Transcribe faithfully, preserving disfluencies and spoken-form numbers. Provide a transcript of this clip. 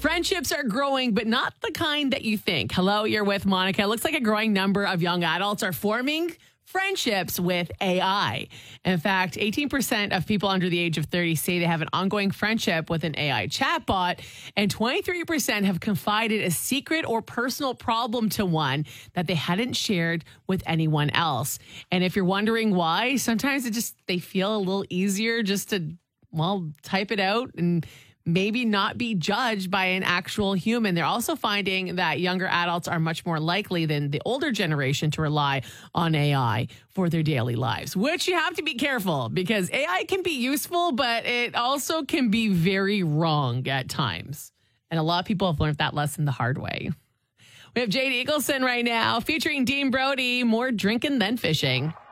Friendships are growing, but not the kind that you think. Hello, you're with Monica. It looks like a growing number of young adults are forming friendships with A I. In fact, eighteen percent of people under the age of thirty say they have an ongoing friendship with an A I chatbot, and twenty-three percent have confided a secret or personal problem to one that they hadn't shared with anyone else. And if you're wondering why, sometimes it just they feel a little easier just to, well, type it out and maybe not be judged by an actual human. They're also finding that younger adults are much more likely than the older generation to rely on A I for their daily lives, which you have to be careful because A I can be useful, but it also can be very wrong at times. And a lot of people have learned that lesson the hard way. We have Jade Eagleson right now featuring Dean Brody, more drinking than fishing.